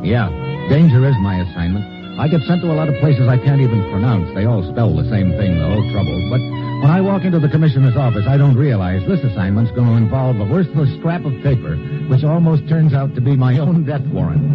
Yeah, danger is my assignment. I get sent to a lot of places I can't even pronounce. They all spell the same thing, the whole trouble. But when I walk into the commissioner's office, I don't realize this assignment's going to involve a worthless scrap of paper, which almost turns out to be my own death warrant.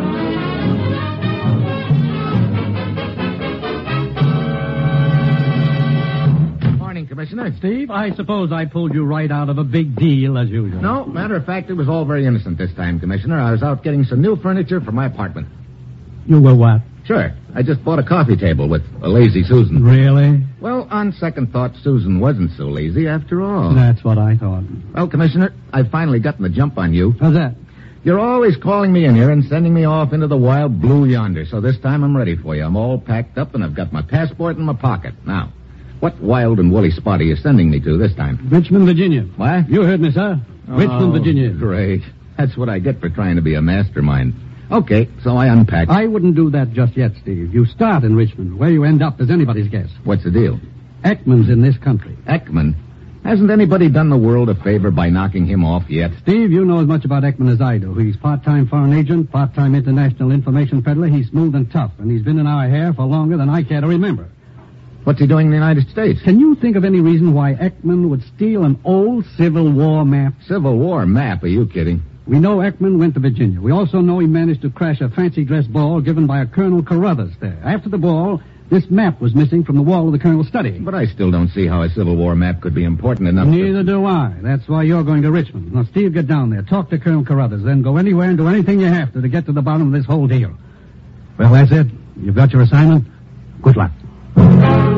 Commissioner. Steve, I suppose I pulled you right out of a big deal, as usual. No, matter of fact, it was all very innocent this time, Commissioner. I was out getting some new furniture for my apartment. You were what? Sure. I just bought a coffee table with a lazy Susan. Really? Well, on second thought, Susan wasn't so lazy after all. That's what I thought. Well, Commissioner, I've finally gotten the jump on you. How's that? You're always calling me in here and sending me off into the wild blue yonder, so this time I'm ready for you. I'm all packed up, and I've got my passport in my pocket. Now, what wild and woolly spot are you sending me to this time? Richmond, Virginia. What? You heard me, sir. Richmond, Virginia. Great. That's what I get for trying to be a mastermind. Okay, so I unpack. I wouldn't do that just yet, Steve. You start in Richmond. Where you end up is anybody's guess. What's the deal? Ekman's in this country. Ekman? Hasn't anybody done the world a favor by knocking him off yet? Steve, you know as much about Ekman as I do. He's part-time foreign agent, part-time international information peddler. He's smooth and tough, and he's been in our hair for longer than I care to remember. What's he doing in the United States? Can you think of any reason why Ekman would steal an old Civil War map? Civil War map? Are you kidding? We know Ekman went to Virginia. We also know he managed to crash a fancy dress ball given by a Colonel Carruthers there. After the ball, this map was missing from the wall of the Colonel's study. But I still don't see how a Civil War map could be important enough Neither do I. That's why you're going to Richmond. Now, Steve, get down there. Talk to Colonel Carruthers. Then go anywhere and do anything you have to get to the bottom of this whole deal. Well, that's it. You've got your assignment. Good luck.